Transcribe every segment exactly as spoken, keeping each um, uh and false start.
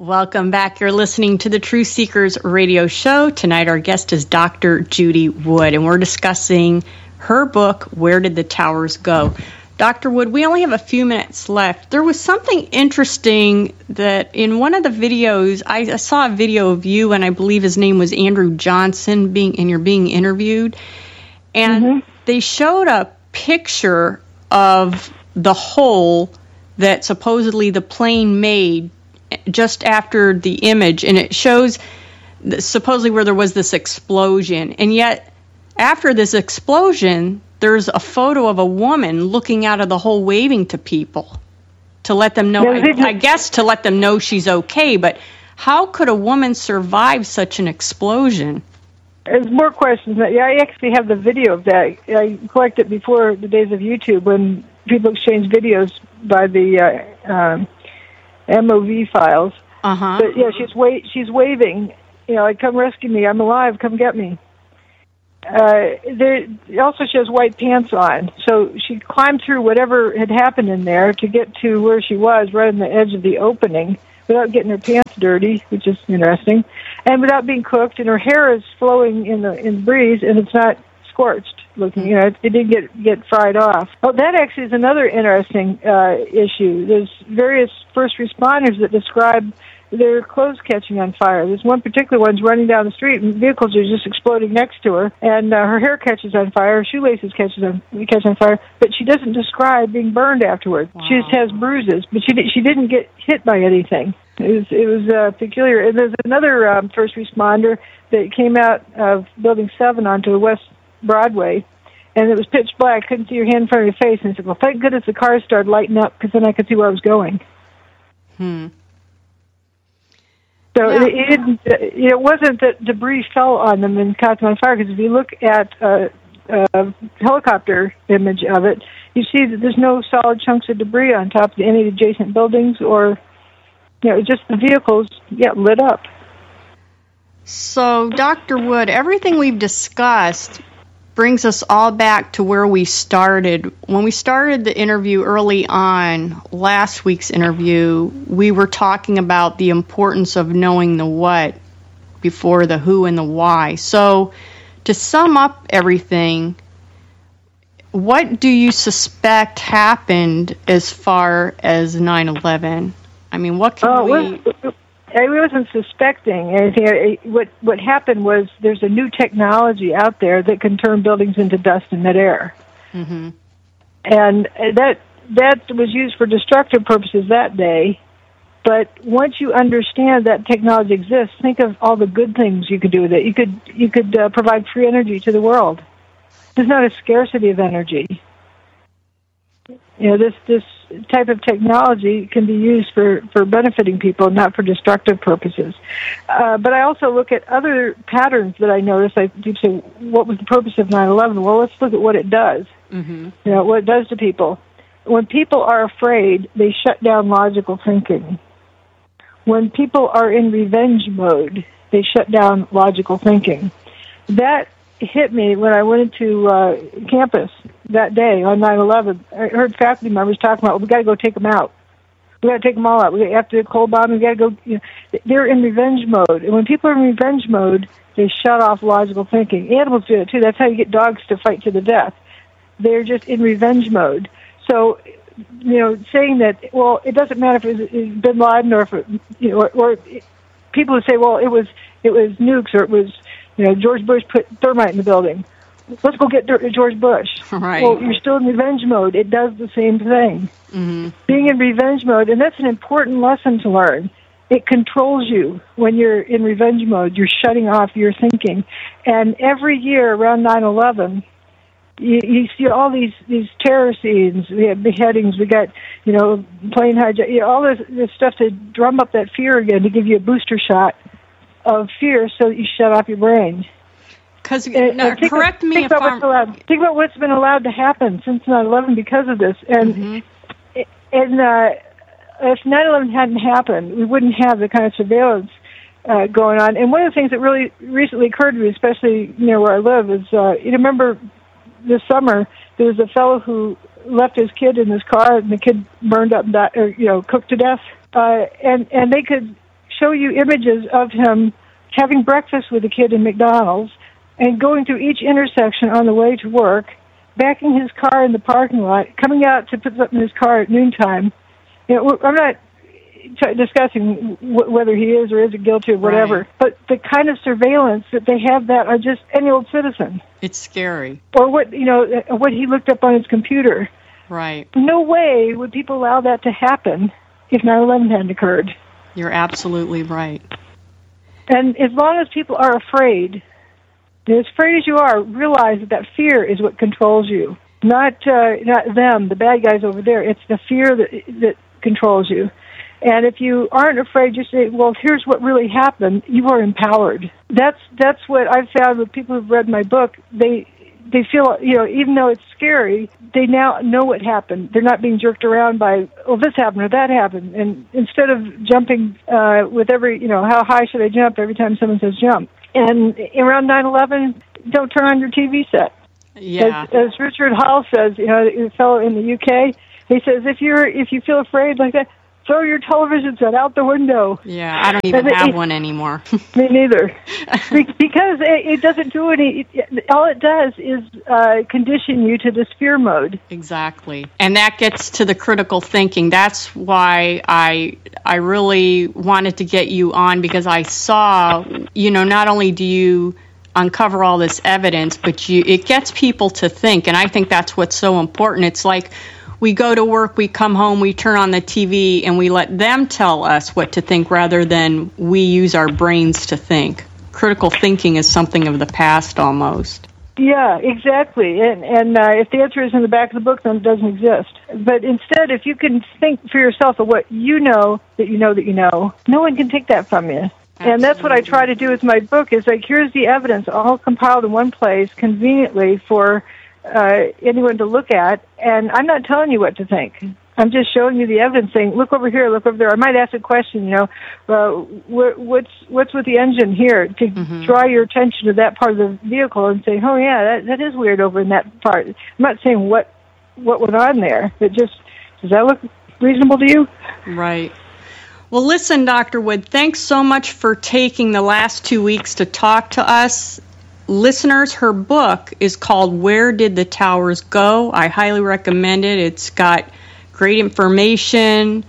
Welcome back. You're listening to the Truth Seekers radio show. Tonight our guest is Doctor Judy Wood, and we're discussing her book, Where Did the Towers Go? Doctor Wood, we only have a few minutes left. There was something interesting that in one of the videos, I, I saw a video of you, and I believe his name was Andrew Johnson, being and you're being interviewed, and mm-hmm. they showed a picture of the hole that supposedly the plane made just after the image, and it shows supposedly where there was this explosion, and yet after this explosion there's a photo of a woman looking out of the hole waving to people to let them know, I, I guess to let them know she's okay, but how could a woman survive such an explosion? There's more questions. Yeah, I actually have the video of that. I collected before the days of YouTube when people exchanged videos by the uh, um, M O V files. Uh-huh. But yeah, she's wa- she's waving, you know, like, come rescue me, I'm alive, come get me. Uh, there, it also shows white pants on. So she climbed through whatever had happened in there to get to where she was, right on the edge of the opening, without getting her pants dirty, which is interesting, and without being cooked, and her hair is flowing in the in the breeze, and it's not scorched looking, you know, it, it didn't get get fried off. Oh, that actually is another interesting uh, issue. There's various first responders that describe their clothes catching on fire. There's one particular one's running down the street, and vehicles are just exploding next to her, and uh, her hair catches on fire, her shoelaces catches on catch on fire, but she doesn't describe being burned afterward. Wow. She just has bruises, but she she didn't get hit by anything. It was it was uh, peculiar. And there's another um, first responder that came out of Building seven onto West Broadway, and it was pitch black. Couldn't see your hand in front of your face. And he said, well, thank goodness the cars started lighting up, because then I could see where I was going. Hmm. So yeah. it, it didn't. It wasn't that debris fell on them and caught them on fire, because if you look at a, a helicopter image of it, you see that there's no solid chunks of debris on top of any adjacent buildings, or, you know, just the vehicles get lit up. So, Doctor Wood, everything we've discussed brings us all back to where we started. When we started the interview early on, last week's interview, we were talking about the importance of knowing the what before the who and the why. So, to sum up everything, what do you suspect happened as far as nine eleven? I mean, what can oh, we... Well, I wasn't suspecting anything. What what happened was there's a new technology out there that can turn buildings into dust in midair, mm-hmm. and that that was used for destructive purposes that day. But once you understand that technology exists, think of all the good things you could do with it. You could you could uh, provide free energy to the world. There's not a scarcity of energy. You know, this this type of technology can be used for, for benefiting people, not for destructive purposes. Uh, but I also look at other patterns that I notice. I do say, what was the purpose of nine eleven? Well, let's look at what it does. Mm-hmm. You know, what it does to people. When people are afraid, they shut down logical thinking. When people are in revenge mode, they shut down logical thinking. That hit me when I went into uh, campus that day on nine eleven. I heard faculty members talking about, well, we got to go take them out. We got to take them all out. We after the cold bomb, we got to go. You know, they're in revenge mode, and when people are in revenge mode, they shut off logical thinking. Animals do it too. That's how you get dogs to fight to the death. They're just in revenge mode. So, you know, saying that, well, it doesn't matter if it was Bin Laden or if it, you know, or, or people would say, well, it was it was nukes or it was, you know, George Bush put thermite in the building. Let's go get George Bush. Right. Well, you're still in revenge mode. It does the same thing. Mm-hmm. Being in revenge mode, and that's an important lesson to learn. It controls you when you're in revenge mode. You're shutting off your thinking. And every year around nine eleven, you, you see all these, these terror scenes. We have beheadings. We got, you know, plane hijack. You know, all this, this stuff to drum up that fear again, to give you a booster shot of fear so that you shut off your brain. Because, no, correct of, me think if about I'm... What's allowed, think about what's been allowed to happen since nine eleven because of this. And, mm-hmm. and uh, if nine eleven hadn't happened, we wouldn't have the kind of surveillance uh, going on. And one of the things that really recently occurred to me, especially near where I live, is uh, you remember this summer there was a fellow who left his kid in his car, and the kid burned up, and died, or you know, cooked to death. Uh, and and they could show you images of him having breakfast with a kid in McDonald's and going through each intersection on the way to work, backing his car in the parking lot, coming out to put something in his car at noontime. You know, I'm not t- discussing w- whether he is or isn't guilty of whatever, right. but the kind of surveillance that they have that on just any old citizen. It's scary. Or what, you know, what he looked up on his computer. Right. No way would people allow that to happen if nine eleven hadn't occurred. You're absolutely right. And as long as people are afraid, as afraid as you are, realize that that fear is what controls you. Not uh, not them, the bad guys over there. It's the fear that that controls you. And if you aren't afraid, just say, well, here's what really happened. You are empowered. That's that's what I've found with people who've read my book. They they feel, you know, even though it's scary, they now know what happened. They're not being jerked around by, oh, this happened or that happened. And instead of jumping uh, with every, you know, how high should I jump every time someone says jump. And around nine eleven, don't turn on your T V set. Yeah. As, as Richard Hall says, you know, a fellow in the U K, he says, if you're if you feel afraid like that, throw your television set out the window. Yeah, I don't even it, have it, one anymore. Me neither. Because it, it doesn't do any, it, all it does is uh, condition you to this fear mode. Exactly. And that gets to the critical thinking. That's why I I really wanted to get you on, because I saw, you know, not only do you uncover all this evidence, but you it gets people to think. And I think that's what's so important. It's like, we go to work, we come home, we turn on the T V, and we let them tell us what to think rather than we use our brains to think. Critical thinking is something of the past almost. Yeah, exactly. And, and uh, if the answer is in the back of the book, then it doesn't exist. But instead, if you can think for yourself of what you know that you know that you know, no one can take that from you. Absolutely. And that's what I try to do with my book, is like, here's the evidence all compiled in one place conveniently for Uh, anyone to look at, and I'm not telling you what to think. I'm just showing you the evidence, saying, look over here, look over there. I might ask a question, you know, uh, wh- what's what's with the engine here, to mm-hmm. draw your attention to that part of the vehicle and say, oh, yeah, that, that is weird over in that part. I'm not saying what what went on there, but just, does that look reasonable to you? Right. Well, listen, Doctor Wood, thanks so much for taking the last two weeks to talk to us. Listeners, her book is called Where Did the Towers Go? I highly recommend it. It's got great information.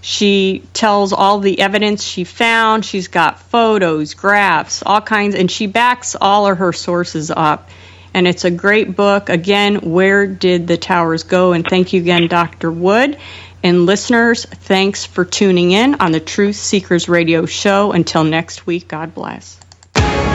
She tells all the evidence she found. She's got photos, graphs, all kinds, and she backs all of her sources up. And it's a great book. Again, Where Did the Towers Go? And thank you again, Doctor Wood. And listeners, thanks for tuning in on the Truth Seekers Radio Show. Until next week, God bless.